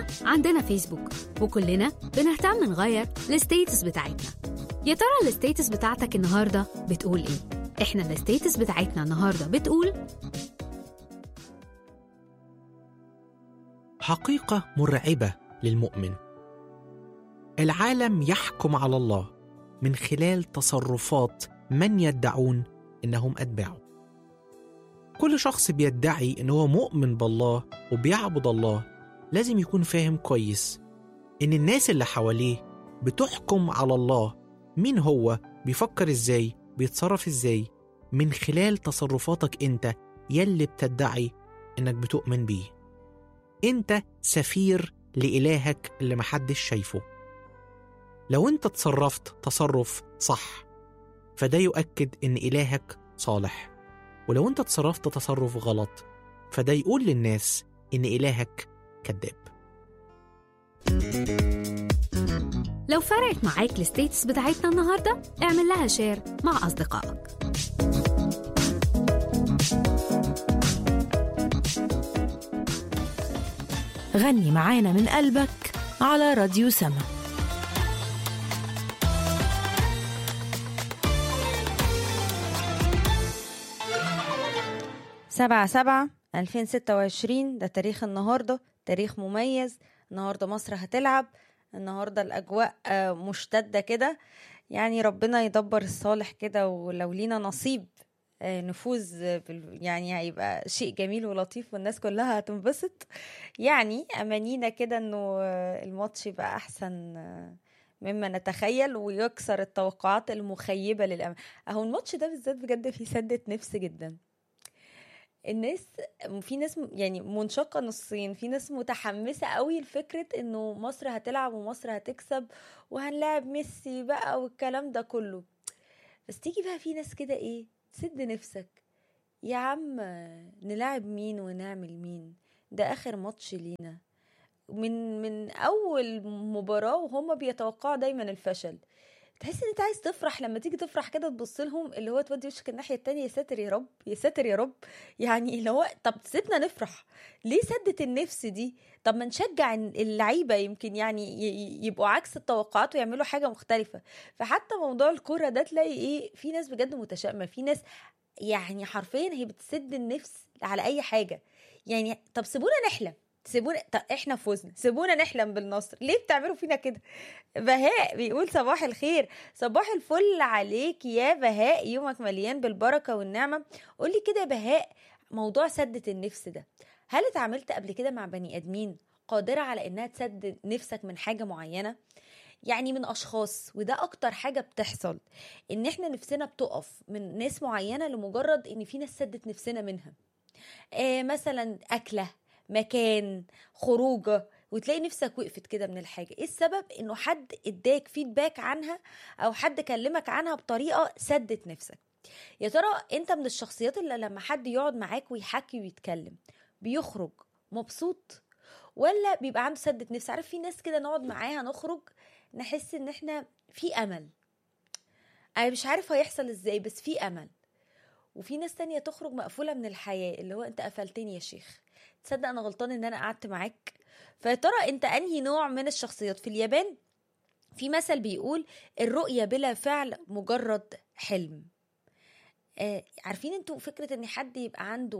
عندنا فيسبوك وكلنا بنهتم نغير الستيتس بتاعتنا. يا ترى الستيتس بتاعتك النهاردة بتقول ايه؟ احنا الستيتس بتاعتنا النهاردة بتقول حقيقة مرعبة للمؤمن. العالم يحكم على الله من خلال تصرفات من يدعون إنهم أتباعه. كل شخص بيدعي إنه مؤمن بالله وبيعبد الله لازم يكون فاهم كويس إن الناس اللي حواليه بتحكم على الله مين هو، بيفكر إزاي، بيتصرف إزاي، من خلال تصرفاتك أنت يلي بتدعي إنك بتؤمن بيه. أنت سفير لإلهك اللي محدش شايفه. لو أنت تصرفت تصرف صح فده يؤكد إن إلهك صالح، ولو أنت تصرفت تصرف غلط فده يقول للناس إن إلهك كذاب. لو فرقت معاك الستيتس بتاعتنا النهاردة اعمل لها شير مع أصدقائك. غني معانا من قلبك على راديو سما. 7/7/2026 ده تاريخ النهاردة، تاريخ مميز. النهاردة مصر هتلعب، النهاردة الأجواء مشتدة كده، يعني ربنا يدبر الصالح كده، ولو لينا نصيب نفوز يعني هيبقى شيء جميل ولطيف والناس كلها هتنبسط. يعني أمانينا كده انه الماتش يبقى أحسن مما نتخيل ويكسر التوقعات المخيبة للأمل. اهو الماتش ده بالذات بجد فيه سدة نفس جدا. الناس، في ناس يعني منشقة نصين، في ناس متحمسة قوي لفكرة انه مصر هتلعب ومصر هتكسب وهنلاعب ميسي بقى والكلام ده كله. بس تيجي بقى في ناس كده ايه تسد نفسك، يا عم نلاعب مين ونعمل مين، ده اخر ماتش لينا. من اول مباراة وهم بيتوقعوا دايما الفشل. تحس ان انت عايز تفرح لما تيجي تفرح كده، تبص لهم اللي هو تودي وشك الناحيه التانية، يا ساتر يا رب يا ساتر يا رب. يعني اللي هو طب سيبنا نفرح ليه؟ سدت النفس دي. طب ما نشجع اللعيبه، يمكن يعني يبقوا عكس التوقعات ويعملوا حاجه مختلفه. فحتى موضوع الكوره ده تلاقي ايه، في ناس بجد متشائمه، في ناس يعني حرفيا هي بتسد النفس على اي حاجه. يعني طب سيبونا نحلم، سيبونا، طب احنا فوزنا، سيبونا نحلم بالنصر، ليه بتعملوا فينا كده؟ بهاء بيقول صباح الخير، صباح الفل عليك يا بهاء، يومك مليان بالبركة والنعمة. قولي كده يا بهاء، موضوع سدة النفس ده، هل اتعاملت قبل كده مع بني ادمين قادرة على انها تسد نفسك من حاجة معينة؟ يعني من اشخاص، وده اكتر حاجة بتحصل، ان احنا نفسنا بتقف من ناس معينة لمجرد ان في ناس سدت نفسنا منها. مثلا أكلة، مكان، خروجة، وتلاقي نفسك وقفت كده من الحاجة. ايه السبب؟ انه حد اداك فيدباك عنها او حد كلمك عنها بطريقة سدت نفسك. يا ترى انت من الشخصيات اللي لما حد يقعد معاك ويحكي ويتكلم بيخرج مبسوط، ولا بيبقى عنده سدة نفس؟ عارف في ناس كده نقعد معاها نخرج نحس ان احنا في امل، انا مش عارف هيحصل ازاي بس في امل. وفي ناس تانية تخرج مقفولة من الحياة، اللي هو انت قفلتني يا شيخ، تصدق انا غلطان ان انا قعدت معاك. فيترى انت انهي نوع من الشخصيات؟ في اليابان في مثل بيقول الرؤية بلا فعل مجرد حلم. عارفين انتوا فكرة ان حد يبقى عنده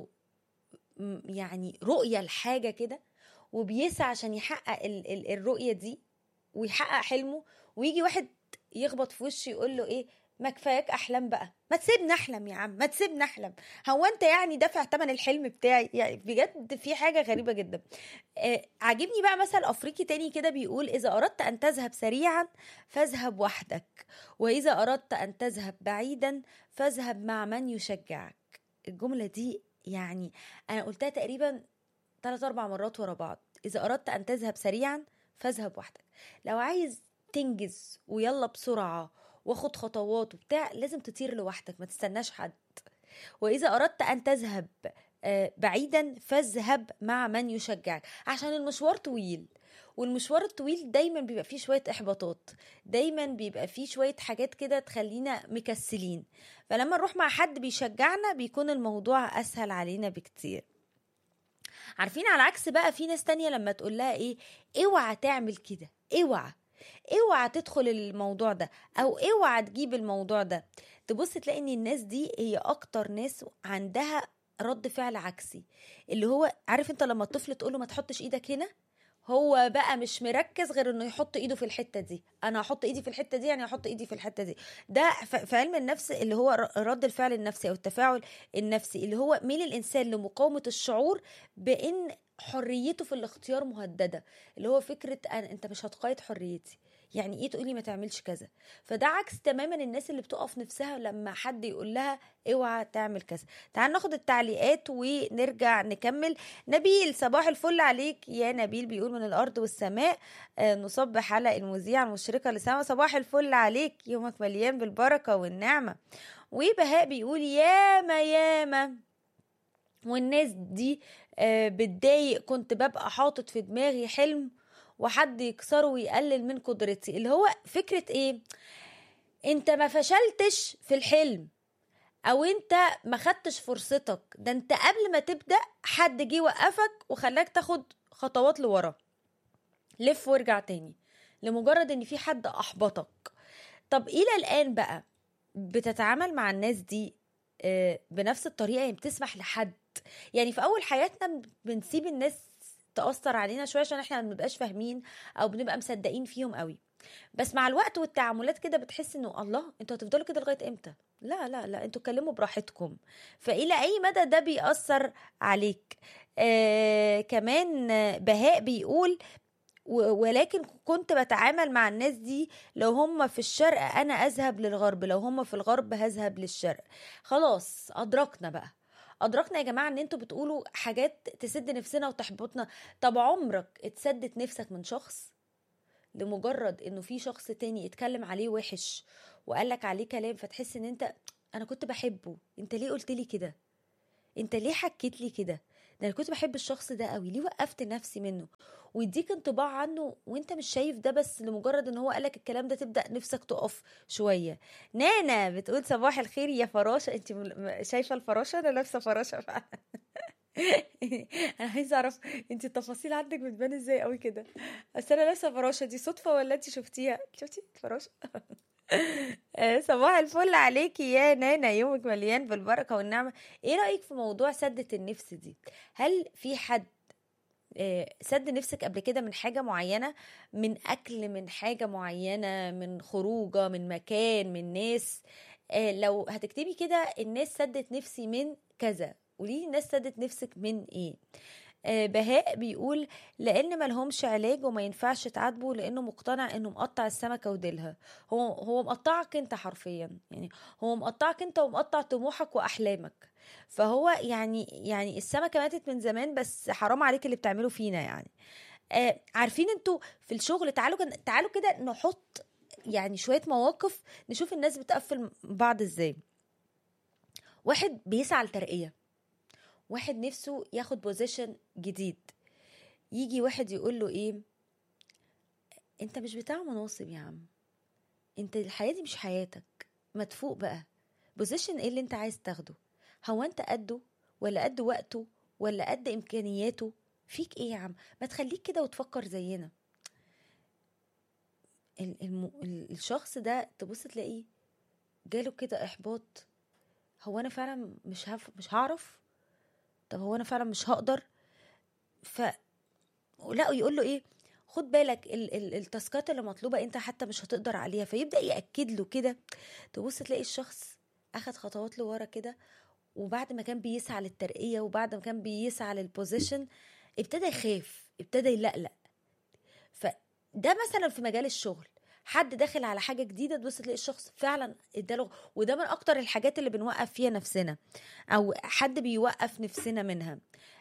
يعني رؤية لحاجة كده وبيسعى عشان يحقق الرؤية دي ويحقق حلمه، ويجي واحد يخبط في وشه يقول له ايه، ما كفاياك احلام بقى، ما تسيبني احلم يا عم، ما تسيبني احلم، هو انت يعني دافع ثمن الحلم بتاعي؟ يعني بجد في حاجة غريبة جدا. عاجبني بقى مثل افريقي تاني كده بيقول اذا اردت ان تذهب سريعا فاذهب وحدك، واذا اردت ان تذهب بعيدا فاذهب مع من يشجعك. الجملة دي يعني انا قلتها تقريبا 3-4 مرات ورا بعض. اذا اردت ان تذهب سريعا فاذهب وحدك، لو عايز تنجز ويلا بسرعة واخد خطوات وبتاع لازم تطير لوحدك، ما تستناش حد. وإذا أردت أن تذهب بعيدا فاذهب مع من يشجعك، عشان المشوار طويل، والمشوار الطويل دايما بيبقى فيه شوية إحباطات، دايما بيبقى فيه شوية حاجات كده تخلينا مكسلين. فلما نروح مع حد بيشجعنا بيكون الموضوع أسهل علينا بكتير. عارفين على عكس بقى في ناس تانية لما تقول لها ايه، اوعى تعمل كده، اوعى تدخل الموضوع ده، او اوعى تجيب الموضوع ده، تبص تلاقي ان الناس دي هي اكتر ناس عندها رد فعل عكسي. اللي هو عارف انت لما الطفل تقوله ما تحطش ايدك هنا، هو بقى مش مركز غير انه يحط ايده في الحته دي. انا هحط ايدي في الحته دي يعني هحط ايدي في الحته دي. ده في علم النفس اللي هو رد الفعل النفسي او التفاعل النفسي، اللي هو ميل الانسان لمقاومه الشعور بان حريته في الاختيار مهدده. اللي هو فكره انت مش هتقيد حريتي، يعني ايه تقولي ما تعملش كذا. فده عكس تماما الناس اللي بتقف نفسها لما حد يقول لها اوعى تعمل كذا. تعال ناخد التعليقات ونرجع نكمل. نبيل، صباح الفل عليك يا نبيل، بيقول من الارض والسماء نصبح على المذيعه المشرقه لسما. صباح الفل عليك، يومك مليان بالبركه والنعمه. وبهاء بيقول ياما والناس دي بتضايق، كنت ببقى حاطط في دماغي حلم وحد يكسره ويقلل من قدرتي. اللي هو فكرة ايه، انت ما فشلتش في الحلم او انت ما خدتش فرصتك، ده انت قبل ما تبدأ حد جه وقفك وخلاك تاخد خطوات لورا. لف وارجع تاني لمجرد ان في حد احبطك. طب الى الان بقى بتتعامل مع الناس دي بنفس الطريقة؟ يعني بتسمح لحد، يعني في اول حياتنا بنسيب الناس تأثر علينا شوية عشان احنا ما بنبقاش فاهمين او بنبقى مصدقين فيهم قوي، بس مع الوقت والتعاملات كده بتحس انه الله انتوا هتفضلوا كده لغاية امتى؟ لا لا لا، انتوا اتكلموا براحتكم. فإلى اي مدى ده بيأثر عليك؟ كمان بهاء بيقول ولكن كنت بتعامل مع الناس دي لو هم في الشرق انا اذهب للغرب، لو هم في الغرب هذهب للشرق. خلاص ادركنا يا جماعه ان انتوا بتقولوا حاجات تسد نفسنا وتحبطنا. طب عمرك اتسدت نفسك من شخص لمجرد انه في شخص تاني اتكلم عليه وحش وقالك عليه كلام فتحس ان انت انا كنت بحبه، انت ليه قلت لي كده، انت ليه حكيت لي كده، ده انا كنت بحب الشخص ده قوي، ليه وقفت نفسي منه؟ ويديك انطباع عنه وانت مش شايف ده، بس لمجرد ان هو قالك الكلام ده تبدأ نفسك تقف شوية. نانا بتقول صباح الخير يا فراشة. انت شايفة الفراشة؟ انا لابسة فراشة فعلا. انا عايزه اعرف انت التفاصيل عندك بتبان ازاي قوي كده. بس انا لابسه فراشه، دي صدفه ولا انت شفتي الفراشه؟ صباح الفل عليكي يا نانا، يومك مليان بالبركه والنعمه. ايه رايك في موضوع سدة النفس دي؟ هل في حد سد نفسك قبل كده من حاجه معينه، من اكل، من حاجه معينه، من خروجه، من مكان، من ناس؟ لو هتكتبي كده الناس سدت نفسي من كذا، قولي الناس سدت نفسك من ايه؟ بهاء بيقول لان ملهمش علاج وما ينفعش تعاتبه لانه مقتنع انه مقطع السمكه وديلها. هو مقطعك انت حرفيا، يعني هو مقطعك انت ومقطع طموحك واحلامك. فهو يعني السمكه ماتت من زمان، بس حرام عليك اللي بتعمله فينا يعني. عارفين انتوا في الشغل، تعالوا كده نحط يعني شويه مواقف نشوف الناس بتقفل بعض ازاي. واحد بيسعى لترقيه، واحد نفسه ياخد بوزيشن جديد، يجي واحد يقول له ايه، انت مش بتاع مناصب يا عم، انت الحياة دي مش حياتك، ما تفوق بقى. بوزيشن ايه اللي انت عايز تاخده؟ هو انت قده ولا قد وقته ولا قد امكانياته؟ فيك ايه يا عم؟ ما تخليك كده وتفكر زينا. الشخص ده تبص تلاقيه جاله كده احباط. هو انا فعلا مش هعرف؟ طب هو انا فعلا مش هقدر؟ لا، يقول له ايه، خد بالك التاسكات اللي مطلوبة انت حتى مش هتقدر عليها، فيبدأ يأكد له كده. تبص تلاقي الشخص اخد خطوات لورا كده، وبعد ما كان بيسعى للترقية وبعد ما كان بيسعى للبوزيشن ابتدى يخاف، ابتدى يلقلق. فده مثلا في مجال الشغل، حد داخل على حاجة جديدة تبص تلاقي الشخص فعلا اداله. وده من اكتر الحاجات اللي بنوقف فيها نفسنا او حد بيوقف نفسنا منها.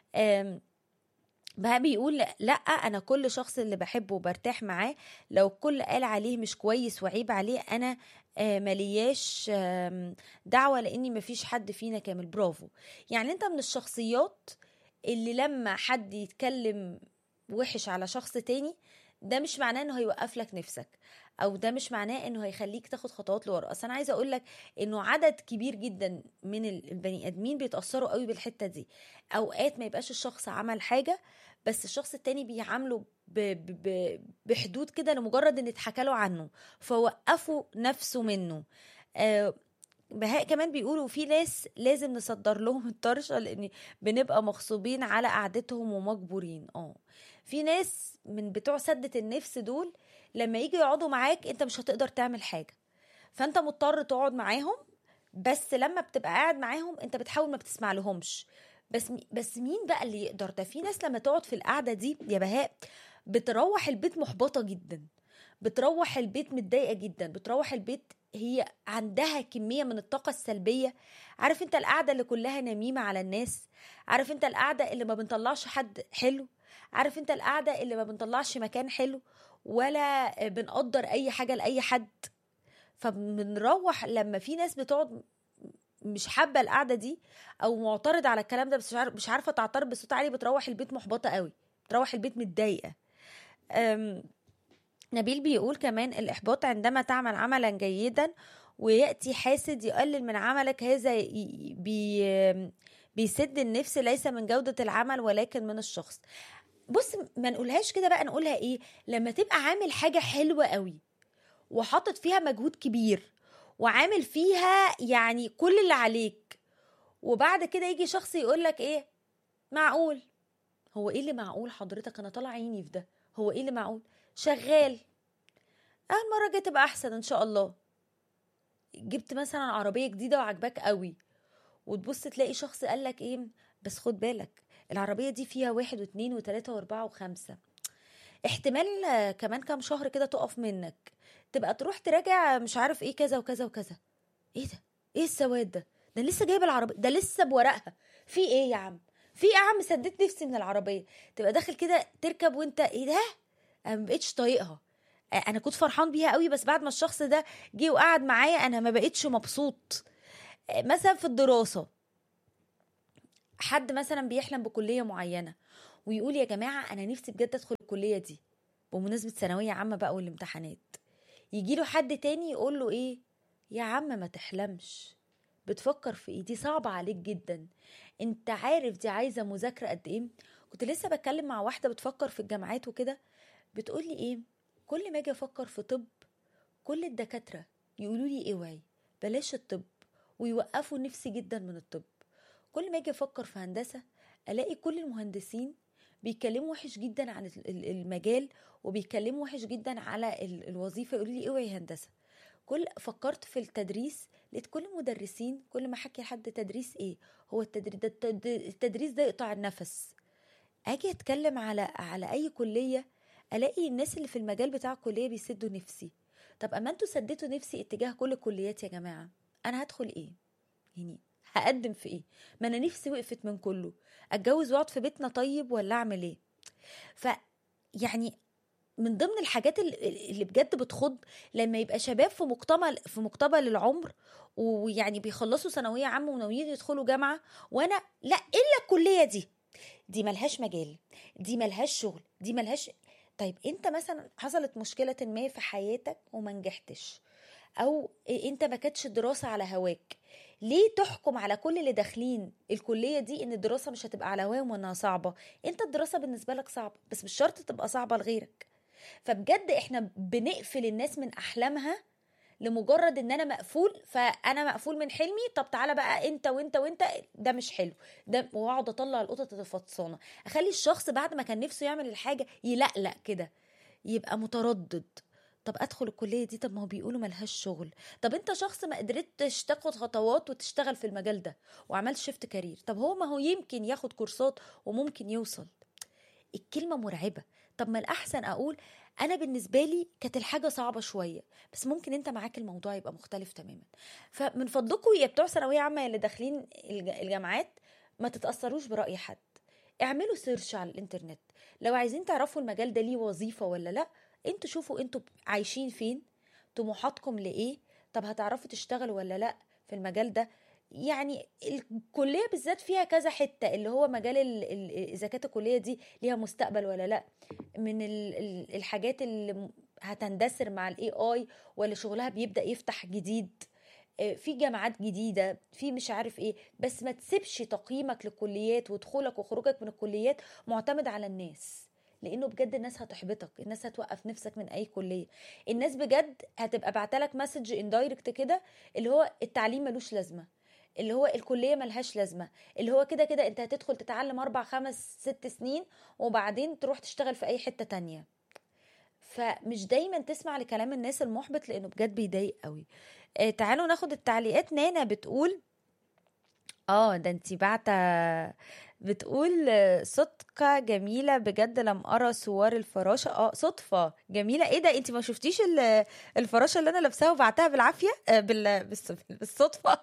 بقى بيقول لا، انا كل شخص اللي بحبه وبرتاح معاه لو كل قال عليه مش كويس وعيب عليه انا ملياش دعوة، لاني مفيش حد فينا كامل. برافو. يعني انت من الشخصيات اللي لما حد يتكلم وحش على شخص تاني ده مش معناه انه هيوقف لك نفسك، او ده مش معناه انه هيخليك تاخد خطوات لورا. اصل انا عايزه اقول لك انه عدد كبير جدا من البني ادمين بيتاثروا قوي بالحته دي. اوقات ما يبقاش الشخص عمل حاجه، بس الشخص التاني بيعامله بحدود كده لمجرد ان اتحكى له عنه، فوقفوا نفسه منه. بهاء كمان بيقولوا في ناس لازم نصدر لهم الطرشة، لان بنبقى مغصوبين على قعدتهم ومجبورين. في ناس من بتوع سدة النفس دول لما يجي يقعدوا معاك انت مش هتقدر تعمل حاجة، فانت مضطر تقعد معاهم. بس لما بتبقى قاعد معاهم انت بتحاول ما بتسمع لهمش. بس مين بقى اللي يقدر ده؟ في ناس لما تقعد في القعدة دي يا بهاء بتروح البيت محبطة جدا، بتروح البيت متضايقة جدا، بتروح البيت هي عندها كمية من الطاقة السلبية. عارف انت القعدة اللي كلها نميمة على الناس؟ عارف انت القعدة اللي ما بنطلعش حد حلو؟ عارف انت القعدة اللي ما بنطلعش مكان حلو ولا بنقدر اي حاجة لأي حد؟ فبنروح لما في ناس بتقعد مش حابة القعدة دي او معترض على الكلام ده، بس مش عارفة تعترض بصوت عالي، بتروح البيت محبطة قوي، بتروح البيت متضايقة. نبيل بيقول كمان الإحباط عندما تعمل عملا جيدا ويأتي حاسد يقلل من عملك، هذا بيسد النفس، ليس من جودة العمل ولكن من الشخص. بص، ما نقولهاش كده بقى، نقولها ايه؟ لما تبقى عامل حاجة حلوة قوي وحاطط فيها مجهود كبير وعامل فيها يعني كل اللي عليك، وبعد كده يجي شخص يقولك ايه؟ معقول؟ هو ايه اللي معقول حضرتك؟ انا طالع عيني في ده. هو ايه اللي معقول؟ شغال، المرة الجاية تبقى احسن ان شاء الله. جبت مثلا عربية جديدة وعجباك قوي، وتبص تلاقي شخص قالك ايه؟ بس خد بالك العربية دي فيها 1 و2 و3 و4 و5، احتمال كمان كام شهر كده تقف منك، تبقى تروح تراجع مش عارف ايه كذا وكذا وكذا. ايه ده؟ ايه السواد ده؟ ده لسه جايب العربية، ده لسه بورقها. في ايه يا عم؟ في ايه يا عم؟ سديت نفسي من العربية. تبقى داخل كده تركب وانت ايه ده؟ انا مبقتش طايقها. انا كنت فرحان بيها قوي، بس بعد ما الشخص ده جه وقعد معايا انا ما بقتش مبسوط. مثلا في الدراسة، حد مثلا بيحلم بكلية معينة ويقول يا جماعة انا نفسي بجد ادخل الكلية دي بمناسبة ثانوية عامة بقى والامتحانات. يجيله حد تاني يقول له ايه؟ يا عم ما تحلمش، بتفكر في ايه؟ دي صعبة عليك جدا، انت عارف دي عايزة مذاكرة قد ايه؟ كنت لسه بتكلم مع واحدة بتفكر في الجامعات وكده، بتقولي ايه؟ كل ما اجي افكر في طب كل الدكاترة يقولوا لي اوعي بلاش الطب ويوقفوا نفسي جدا من الطب. كل ما اجي افكر في هندسة الاقي كل المهندسين بيتكلموا وحش جدا عن المجال وبيتكلموا وحش جدا على الوظيفة، يقولوا لي اوعي هندسة. فكرت في التدريس لقيت كل المدرسين كل ما احكي لحد تدريس ايه؟ هو التدريس ده يقطع النفس. اجي اتكلم على اي كلية الاقي الناس اللي في المجال بتاع الكليه بيسدوا نفسي. طب اما انتوا سديتوا نفسي اتجاه كل الكليات يا جماعه، انا هدخل ايه؟ يعني هقدم في ايه؟ ما انا نفسي وقفت من كله. اتجوز واقعد في بيتنا طيب ولا اعمل ايه؟ يعني من ضمن الحاجات اللي بجد بتخض لما يبقى شباب في مقتبل العمر ويعني بيخلصوا ثانويه عامه وناويين يدخلوا جامعه، وانا لا الا الكليه دي ملهاش مجال، دي ملهاش شغل، دي ملهاش. طيب انت مثلا حصلت مشكلة ما في حياتك وما نجحتش، او انت ما كانتش الدراسة على هواك، ليه تحكم على كل اللي داخلين الكلية دي ان الدراسة مش هتبقى على هواهم وانها صعبة؟ انت الدراسة بالنسبة لك صعبة، بس مش شرط تبقى صعبة لغيرك. فبجد احنا بنقفل الناس من احلامها لمجرد ان انا مقفول، فانا مقفول من حلمي. طب تعالى بقى انت وانت وانت، ده مش حلو ده، واقعد اطلع القطط الفطسانه، اخلي الشخص بعد ما كان نفسه يعمل الحاجه يلقلق كده، يبقى متردد. طب ادخل الكليه دي، طب ما هو بيقولوا ملهاش شغل. طب انت شخص ما قدرتش تاخد خطوات وتشتغل في المجال ده وعملت شيفت كارير، طب هو ما هو يمكن ياخد كورسات وممكن يوصل. الكلمه مرعبه. طب ما الاحسن اقول انا بالنسبه لي كانت الحاجه صعبه شويه، بس ممكن انت معاك الموضوع يبقى مختلف تماما. فمن فضلكم يا بتوع ثانويه عامه اللي داخلين الجامعات ما تتاثروش براي حد، اعملوا سيرش على الانترنت لو عايزين تعرفوا المجال ده ليه وظيفه ولا لا. انتوا شوفوا انتوا عايشين فين، طموحاتكم لايه، طب هتعرفوا تشتغلوا ولا لا في المجال ده. يعني الكليه بالذات فيها كذا حته، اللي هو مجال اذا كانت الكليه دي ليها مستقبل ولا لا، من الحاجات اللي هتندثر مع الاي اي ولا شغلها بيبدا يفتح جديد، في جامعات جديده، في مش عارف ايه. بس ما تسيبش تقييمك للكليات ودخولك وخروجك من الكليات معتمد على الناس، لانه بجد الناس هتحبطك، الناس هتوقف نفسك من اي كليه، الناس بجد هتبقى بعتلك مسج اندايركت كده، اللي هو التعليم ملوش لازمه، اللي هو الكليه ملهاش لازمه، اللي هو كده كده انت هتدخل تتعلم 4 5 6 سنين وبعدين تروح تشتغل في اي حته تانية. فمش دايما تسمع لكلام الناس المحبط، لانه بجد بيضايق قوي. تعالوا ناخد التعليقات. نانا بتقول ده انتي بعتة، بتقول صدقة جميلة بجد، لم أرى صور الفراشة. صدفة جميلة. ايه ده، انتي ما شفتيش الفراشة اللي انا لابساها وبعتها بالعافية بالصدفة؟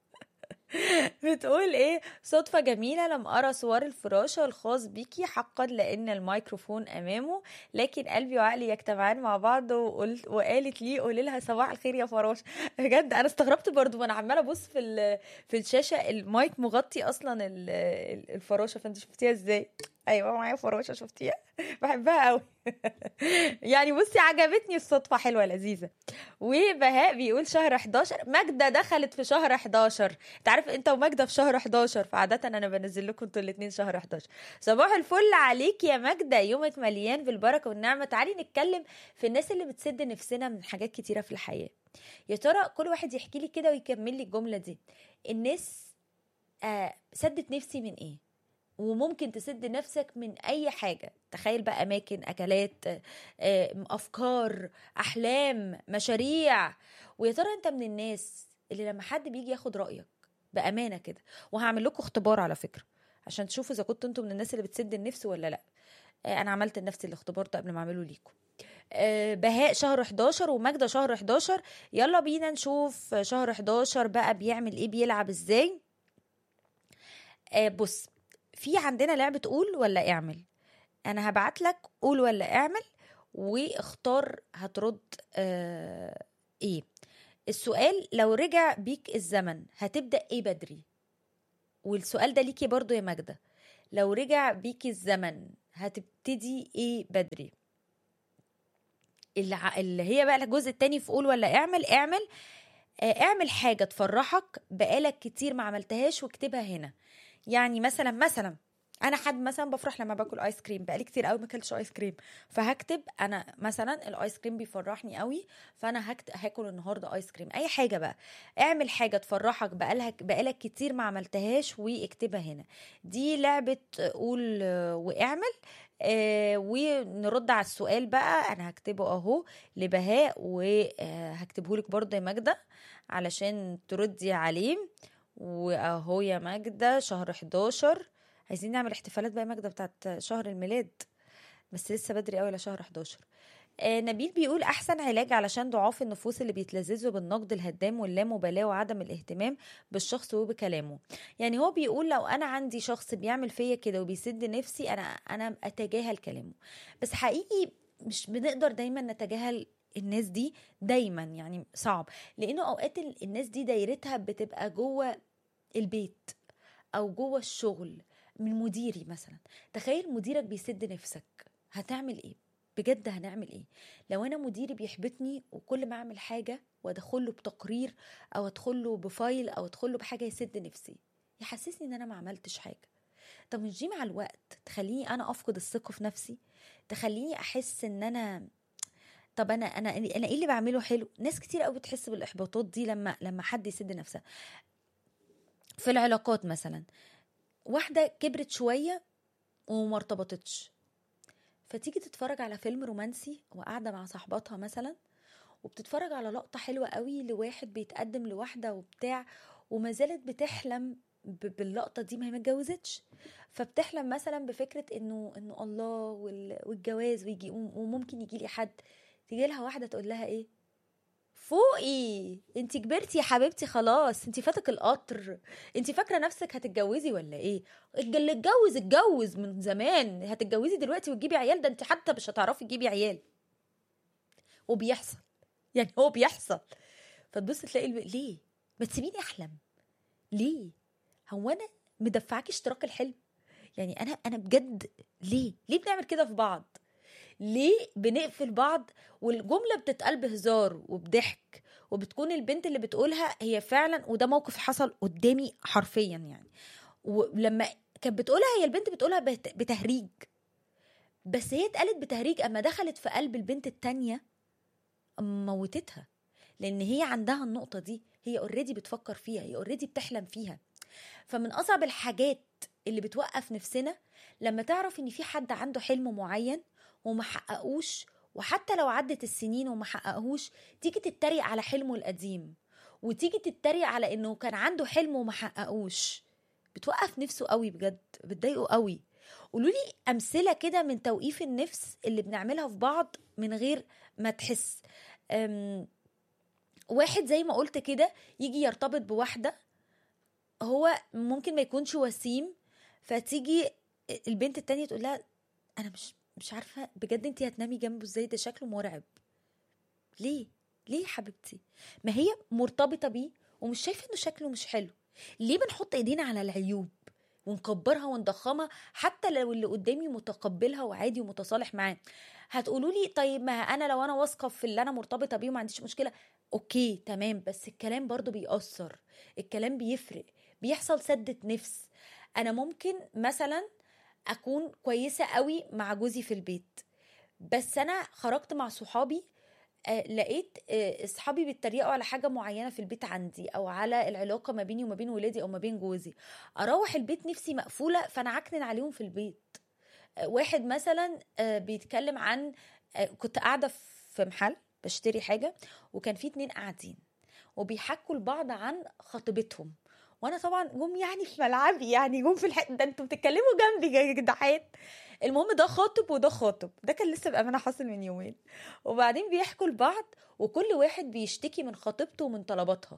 بتقول ايه، صدفة جميلة لم أرى صور الفراشة الخاص بيكي حقا، لأن الميكروفون أمامه، لكن قلبي وعقلي يجتمعان مع بعض. وقالت لي قولي لها صباح الخير يا فراشة. بجد أنا استغربت برضو وأنا عمالة أبص في الشاشة، المايك مغطي أصلا الفراشة، فأنت شفتيها ازاي؟ ايوه معايا فراشة، شفتيها؟ بحبها قوي. يعني بصي عجبتني الصدفة، حلوة لذيذة. وبهاء بيقول شهر 11، ماجدة دخلت في شهر 11، انت عارف انت وماجدة في شهر 11، فعادة انا بنزل لكم انتوا الاثنين شهر 11. صباح الفل عليك يا ماجدة، يومك مليان بالبركة والنعمة. تعالي نتكلم في الناس اللي بتسد نفسنا من حاجات كتيرة في الحياة. يا ترى كل واحد يحكي لي كده ويكمل لي الجملة دي، الناس سدت نفسي من ايه؟ وممكن تسد نفسك من اي حاجة، تخيل بقى، اماكن، اكلات، افكار، احلام، مشاريع. ويا ترى انت من الناس اللي لما حد بيجي ياخد رايك بامانه كده، وهعمل لكم اختبار على فكره عشان تشوفوا اذا كنتوا انتم من الناس اللي بتسد النفس ولا لا. انا عملت لنفسي الاختبار ده قبل ما اعمله ليكم. بهاء شهر 11 وماجدة شهر 11. يلا بينا نشوف شهر 11 بقى بيعمل ايه، بيلعب ازاي. بص، في عندنا لعبة قول ولا اعمل. انا هبعت لك قول ولا اعمل، واختار هترد ايه. السؤال، لو رجع بيك الزمن هتبدأ ايه بدري؟ والسؤال ده ليكي برضو يا ماجدة، لو رجع بيك الزمن هتبتدي ايه بدري؟ اللي هي بقى الجزء التاني في قول ولا اعمل. اعمل حاجة تفرحك بقالك كتير ما عملتهاش واكتبها هنا. يعني مثلا انا حد مثلا بفرح لما باكل ايس كريم، بقالي كتير قوي ما اكلتش ايس كريم، فهكتب انا مثلا الايس كريم بيفرحني قوي، فانا هاكل النهارده ايس كريم. اي حاجه بقى، اعمل حاجه تفرحك بقالك كتير ما عملتهاش واكتبها هنا. دي لعبه قول واعمل. ونرد على السؤال بقى. انا هكتبه اهو لبهاء، وهكتبه لك برضه يا ماجدة علشان تردي عليه. واهو يا ماجدة شهر 11. عايزين نعمل احتفالات بقى يا ماجدة بتاعت شهر الميلاد، بس لسه بدري قوي لشهر 11. نبيل بيقول احسن علاج علشان ضعاف النفوس اللي بيتلذذوا بالنقد الهدام واللامبالاه وعدم الاهتمام بالشخص وبكلامه. يعني هو بيقول لو انا عندي شخص بيعمل فيا كده وبيسد نفسي، انا اتجاهل كلامه. بس حقيقي مش بنقدر دايما نتجاهل الناس دي دايما، يعني صعب، لانه اوقات الناس دي دايرتها بتبقى جوه البيت او جوه الشغل. من مديري مثلا، تخيل مديرك بيسد نفسك، هتعمل ايه؟ بجد هنعمل ايه لو انا مديري بيحبطني وكل ما اعمل حاجه وادخله بتقرير او ادخله بفايل او ادخله بحاجه يسد نفسي، يحسسني ان انا ما عملتش حاجه؟ طب مش دي مع الوقت تخليني انا افقد الثقه في نفسي، تخليني احس ان انا طب انا ايه اللي بعمله حلو؟ ناس كتير قوي بتحس بالاحباطات دي لما حد يسد نفسها. في العلاقات مثلا، واحده كبرت شويه وما ارتبطتش، فتيجي تتفرج على فيلم رومانسي وقاعده مع صاحباتها مثلا، وبتتفرج على لقطه حلوه قوي لواحد بيتقدم لواحده وبتاع، وما زالت بتحلم باللقطه دي، ما هي ما اتجوزتش، فبتحلم مثلا بفكره انه الله والجواز ويجي، وممكن يجي لي حد. تيجي لها واحده تقول لها ايه؟ فوقي، انت كبرتي يا حبيبتي، خلاص انت فاتك القطر، انت فاكره نفسك هتتجوزي ولا ايه؟ اللي اتجوز من زمان، هتتجوزي دلوقتي وتجيبي عيال؟ ده انت حتى مش هتعرفي تجيبي عيال. وبيحصل، يعني هو بيحصل. فتبص تلاقي ليه ما تسيبيني احلم؟ ليه؟ هو انا مدفعك اشتراك الحلم؟ يعني انا بجد ليه بنعمل كده في بعض؟ ليه بنقفل بعض والجملة بتتقال بهزار وبضحك، وبتكون البنت اللي بتقولها هي فعلا، وده موقف حصل قدامي حرفيا يعني، ولما كانت بتقولها هي البنت بتقولها بتهريج، بس هي اتقالت بتهريج، اما دخلت في قلب البنت التانية موتتها، لان هي عندها النقطة دي، هي اوريدي بتفكر فيها، هي اوريدي بتحلم فيها. فمن اصعب الحاجات اللي بتوقف نفسنا لما تعرف ان في حد عنده حلم معين وما حققوش، وحتى لو عدت السنين وما حققوش تيجي تتريق على حلمه القديم، وتيجي تتريق على انه كان عنده حلم وما حققوش. بتوقف نفسه قوي بجد، بتضايقه قوي. قولوا لي امثله كده من توقيف النفس اللي بنعملها في بعض من غير ما تحس. واحد زي ما قلت كده يجي يرتبط بواحده، هو ممكن ما يكونش وسيم، فتيجي البنت التانية تقول لها انا مش عارفه بجد انتي هتنامي جنبه ازاي، ده شكله مرعب. ليه يا حبيبتي؟ ما هي مرتبطه بيه ومش شايفه انه شكله مش حلو. ليه بنحط ايدينا على العيوب ونكبرها ونضخمها حتى لو اللي قدامي متقبلها وعادي ومتصالح معاه؟ هتقولوا لي طيب ما انا لو انا واثقه في اللي انا مرتبطه بيه وما عنديش مشكله، اوكي تمام، بس الكلام برضو بيأثر، الكلام بيفرق، بيحصل سدة نفس. انا ممكن مثلا اكون كويسه قوي مع جوزي في البيت، بس انا خرجت مع صحابي لقيت اصحابي بيتريقوا على حاجه معينه في البيت عندي، او على العلاقه ما بيني وما بين ولادي او ما بين جوزي. اروح البيت نفسي مقفوله، فانا عكنن عليهم في البيت. واحد مثلا بيتكلم عن كنت قاعده في محل بشتري حاجه، وكان في 2 قاعدين وبيحكوا لبعض عن خطيبتهم، وانا طبعا جم يعني في ملعبي، يعني جم في ده انتوا بتتكلموا جنبي يا جدعان. المهم ده خاطب وده خاطب، ده كان لسه بأمانة حاصل من يومين. وبعدين بيحكوا لبعض وكل واحد بيشتكي من خطيبته ومن طلباتها،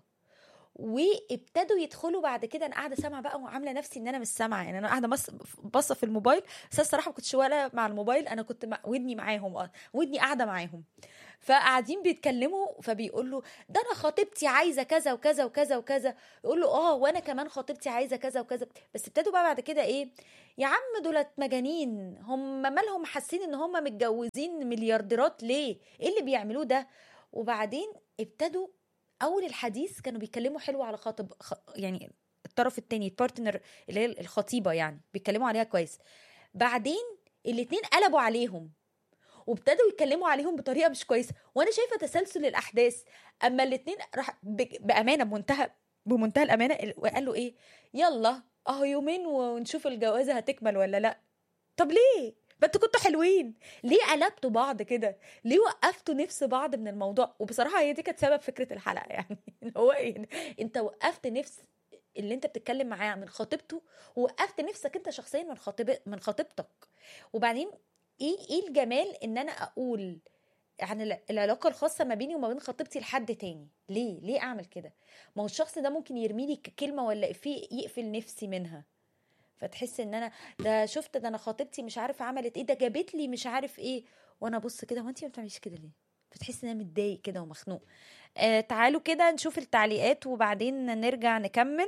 وابتدوا يدخلوا بعد كده. انا قاعده سامعه بقى وعامله نفسي ان انا مش سامعه، يعني انا قاعده باصه في الموبايل، بس الصراحه ما كنتش ولا مع الموبايل، انا كنت ودني معاهم، ودني قاعده معاهم. فقاعدين بيتكلموا، فبيقول له ده انا خطيبتي عايزه كذا وكذا وكذا وكذا، يقول له وانا كمان خطيبتي عايزه كذا وكذا. بس ابتدوا بقى بعد كده ايه، يا عم دولت مجانين، هم مالهم حاسين ان هم متجوزين مليارديرات ليه؟ ايه اللي بيعملوه ده؟ وبعدين ابتدوا اول الحديث كانوا بيتكلموا حلو على يعني الطرف التاني، البارتنر اللي هي الخطيبه، يعني بيتكلموا عليها كويس. بعدين الاتنين قلبوا عليهم وابتدوا يتكلموا عليهم بطريقه مش كويسه، وانا شايفه تسلسل الاحداث. اما الاتنين راح بامانه بمنتهى الامانه وقال له ايه، يلا اهو يومين ونشوف الجوازه هتكمل ولا لا. طب ليه؟ ما انتوا كنتوا حلوين، ليه قلبتوا بعض كده؟ ليه وقفتوا نفس بعض من الموضوع؟ وبصراحه هي دي كانت سبب فكره الحلقه، يعني هو ايه، انت وقفت نفس اللي انت بتتكلم معاه من خطيبته، ووقفت نفسك انت شخصيا من خطيبتك. وبعدين ايه الجمال ان انا اقول عن العلاقه الخاصه ما بيني وما بين خطيبتي لحد تاني؟ ليه اعمل كده؟ ما هو الشخص ده ممكن يرميلي كلمه ولا افيه يقفل نفسي منها، فتحس ان انا ده شفت ده انا خطيبتي مش عارف عملت ايه، ده جابت لي مش عارف ايه، وانا بص كده وانتي ما بتعمليش كده ليه؟ فتحس ان انا متضايق كده ومخنوق. تعالوا كده نشوف التعليقات وبعدين نرجع نكمل.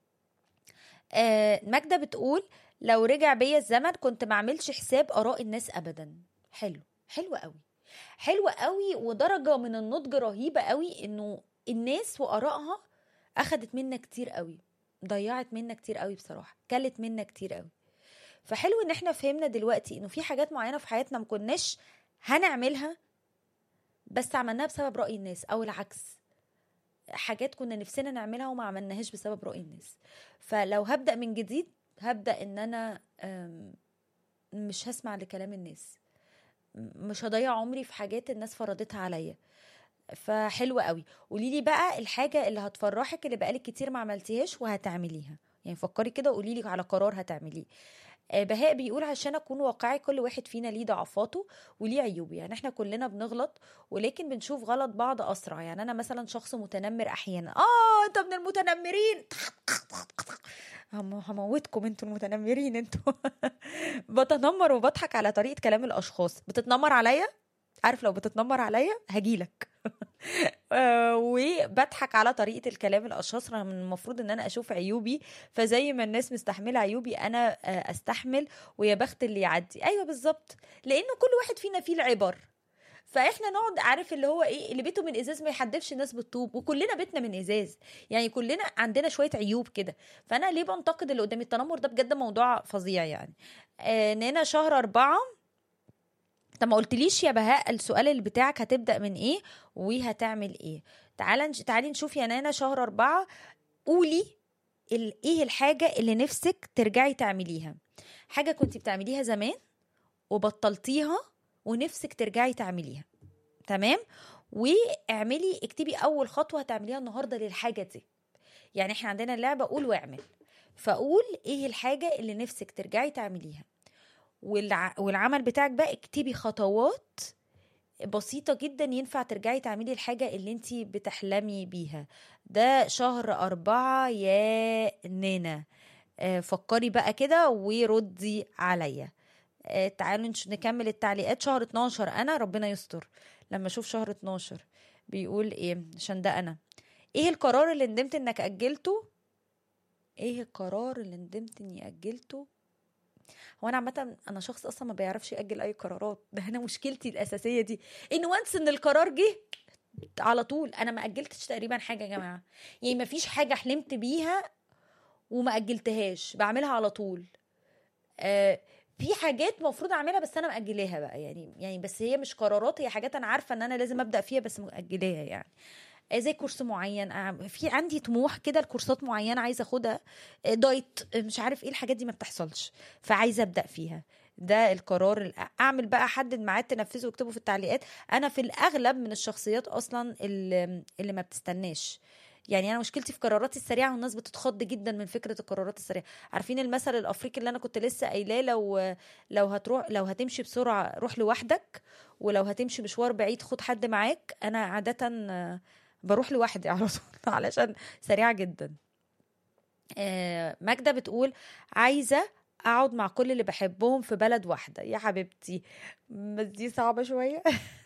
ماجدة بتقول لو رجع بيا الزمن كنت ما اعملش حساب اراء الناس ابدا. حلو قوي، حلو قوي، ودرجة من النضج رهيبة قوي، انه الناس وارائها اخدت منا كتير قوي، ضيعت منا كتير قوي، بصراحة كلت منا كتير قوي. فحلو ان احنا فهمنا دلوقتي انه في حاجات معينة في حياتنا ما كناش هنعملها بس عملناها بسبب رأي الناس، او العكس، حاجات كنا نفسنا نعملها وما عملناهاش بسبب رأي الناس. فلو هبدأ من جديد هبدأ ان انا مش هسمع لكلام الناس، مش هضيع عمري في حاجات الناس فرضتها عليا. فحلوة قوي. قوليلي بقى الحاجة اللي هتفرحك اللي بقالك كتير ما عملتيهاش وهتعمليها، يعني فكري كده وقوليلي على قرار هتعمليه. بهاء بيقول عشان اكون واقعي كل واحد فينا ليه ضعفاته وليه عيوبه، يعني احنا كلنا بنغلط ولكن بنشوف غلط بعض اسرع. يعني انا مثلا شخص متنمر احيانا، انت من المتنمرين، هموتكم انتوا المتنمرين انتوا. بتنمر وبضحك على طريقة كلام الاشخاص. بتتنمر عليا؟ عارف لو بتتنمر عليا هجيلك. وبضحك على طريقة الكلام الأشخاص رغم من المفروض إن أنا أشوف عيوبي. فزي ما الناس مستحملة عيوبي أنا أستحمل، ويا بخت اللي يعدي. أيوة بالظبط، لأنه كل واحد فينا فيه العبر. فاحنا نقعد عارف اللي هو ايه، اللي بيته من ازاز ما يحدفش الناس بالطوب، وكلنا بيتنا من ازاز، يعني كلنا عندنا شويه عيوب كده. فانا ليه بنتقد اللي قدامي؟ التنمر ده بجد موضوع فظيع يعني. نانا شهر 4. طب ما قلتليش يا بهاء السؤال اللي بتاعك هتبدأ من ايه وهتعمل ايه؟ تعالي نشوف يا نانا شهر 4. قولي ايه الحاجة اللي نفسك ترجعي تعمليها، حاجة كنتي بتعمليها زمان وبطلتيها ونفسك ترجعي تعمليها. تمام؟ واعملي، اكتبي اول خطوة هتعمليها النهاردة للحاجة دي. يعني احنا عندنا اللعبة قول واعمل، فقول ايه الحاجة اللي نفسك ترجعي تعمليها، والعمل بتاعك بقى اكتبي خطوات بسيطة جدا ينفع ترجعي تعملي الحاجة اللي انتي بتحلمي بيها. ده شهر 4 يا نانا. فكري بقى كده وردي عليا. تعالوا نكمل التعليقات. شهر 12 انا ربنا يستر لما اشوف شهر 12 بيقول ايه، عشان ده انا. ايه القرار اللي ندمت انك اجلته؟ ايه القرار اللي ندمت اني اجلته؟ هو انا عامه انا شخص اصلا ما بيعرفش ياجل اي قرارات. ده انا مشكلتي الاساسيه دي، ان وانس ان القرار جه على طول. انا ما اجلتش تقريبا حاجه يا جماعه، يعني ما فيش حاجه حلمت بيها وما اجلتهاش، بعملها على طول. في حاجات مفروض اعملها بس انا مأجلاها بقى، يعني بس هي مش قرارات، هي حاجات انا عارفه ان انا لازم ابدا فيها بس مأجلاها. يعني زي كورس معين، في عندي طموح كده لكورسات معينه عايزه اخدها، دايت، مش عارف ايه الحاجات دي ما بتحصلش فعايزه ابدا فيها. ده القرار. اعمل بقى احدد ميعاد تنفذه واكتبه في التعليقات. انا في الاغلب من الشخصيات اصلا اللي ما بتستناش. يعني انا مشكلتي في قراراتي السريعه، والناس بتتخض جدا من فكره القرارات السريعه. عارفين المثل الافريقي اللي انا كنت لسه قايلاه، لو هتمشي بسرعه روح لوحدك، ولو هتمشي مشوار بعيد خد حد معاك. انا عاده بروح لوحدي على طول علشان سريعه جدا. ماجدة بتقول عايزه اقعد مع كل اللي بحبهم في بلد واحده. يا حبيبتي بس دي صعبه شويه.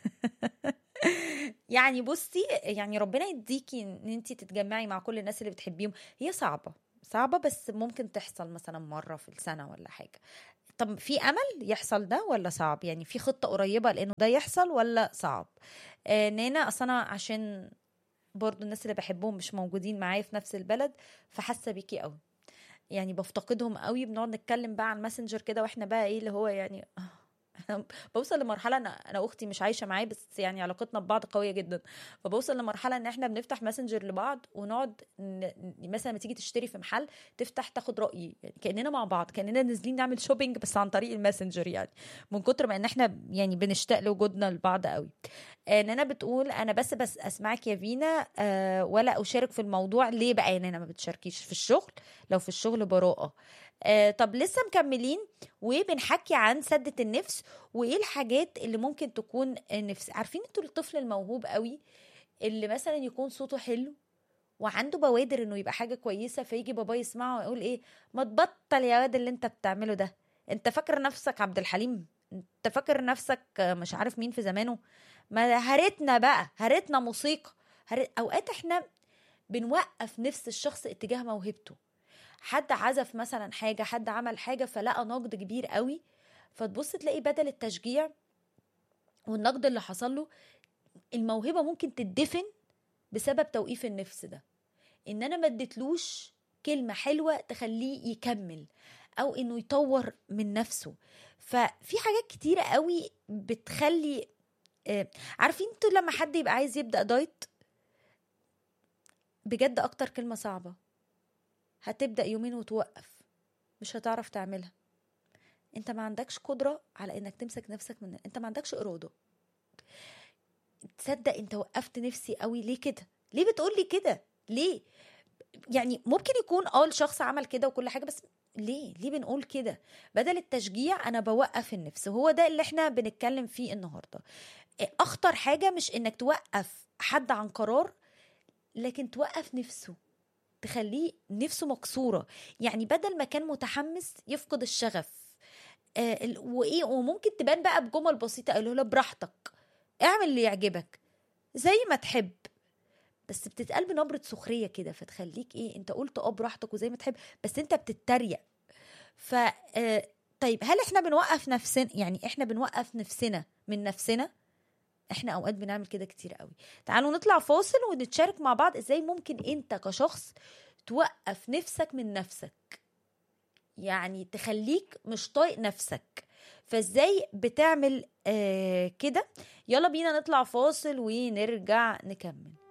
يعني بصي، يعني ربنا يديكي ان انتي تتجمعي مع كل الناس اللي بتحبيهم. هي صعبة بس ممكن تحصل مثلا مرة في السنة ولا حاجة. طب في امل يحصل ده ولا صعب؟ يعني في خطة قريبة لانه ده يحصل ولا صعب؟ نانا اصلا عشان برضو الناس اللي بحبهم مش موجودين معايا في نفس البلد، فحاسة بيكي قوي، يعني بفتقدهم قوي. بنقعد نتكلم بقى على الماسنجر كده، واحنا بقى ايه اللي هو يعني بوصل لمرحله انا اختي مش عايشه معايا بس يعني علاقتنا ببعض قويه جدا. فبوصل لمرحله ان احنا بنفتح ماسنجر لبعض ونقعد مثلا لما تيجي تشتري في محل تفتح تاخد رايي، يعني كاننا مع بعض، كاننا نازلين نعمل شوبينج بس عن طريق الماسنجر. يعني من كتر ما ان احنا يعني بنشتاق لوجودنا لبعض قوي. نانا بتقول انا بس اسمعك يا فينا ولا اشارك في الموضوع. ليه بقى يا نانا ما بتشاركيش في الشغل؟ لو في الشغل براءه. طب لسه مكملين وبنحكي عن سدة النفس وايه الحاجات اللي ممكن تكون نفس. عارفين انتوا الطفل الموهوب قوي اللي مثلا يكون صوته حلو وعنده بوادر انه يبقى حاجة كويسة، فيجي بابا يسمعه ويقول ايه، ما تبطل يا واد اللي انت بتعمله ده، انت فاكر نفسك عبد الحليم، انت فاكر نفسك مش عارف مين في زمانه. ما هرتنا موسيقى. اوقات احنا بنوقف نفس الشخص اتجاه موهبته. حد عزف مثلا حاجة، حد عمل حاجة فلقى نقد كبير قوي، فتبص تلاقي بدل التشجيع والنقد اللي حصل له، الموهبة ممكن تدفن بسبب توقيف النفس ده. ان انا ما اديتلوش كلمة حلوة تخليه يكمل او انه يطور من نفسه. ففي حاجات كتيرة قوي بتخلي عارفين انتوا لما حد يبقى عايز يبدأ دايت، بجد اكتر كلمة صعبة، هتبدأ يومين وتوقف، مش هتعرف تعملها. انت ما عندكش قدرة على انك تمسك نفسك من، انت ما عندكش إرادة. تصدق انت وقفت نفسي قوي ليه كده؟ ليه بتقولي كده؟ ليه؟ يعني ممكن يكون الشخص عمل كده وكل حاجة، بس ليه بنقول كده؟ بدل التشجيع انا بوقف النفس. وهو ده اللي احنا بنتكلم فيه النهاردة. اخطر حاجة مش انك توقف حد عن قرار، لكن توقف نفسه، تخليه نفسه مكسورة. يعني بدل ما كان متحمس يفقد الشغف. وممكن تبان بقى بجمل بسيطة، قالوا له براحتك اعمل اللي يعجبك. زي ما تحب، بس بتتقال بنبرة سخرية كده، فتخليك ايه، انت قلت براحتك وزي ما تحب، بس انت بتتريق. ف طيب هل احنا بنوقف نفسنا؟ يعني احنا بنوقف نفسنا من نفسنا؟ احنا اوقات بنعمل كده كتير قوي. تعالوا نطلع فاصل ونتشارك مع بعض ازاي ممكن انت كشخص توقف نفسك من نفسك، يعني تخليك مش طايق نفسك. فازاي بتعمل كده؟ يلا بينا نطلع فاصل ونرجع نكمل.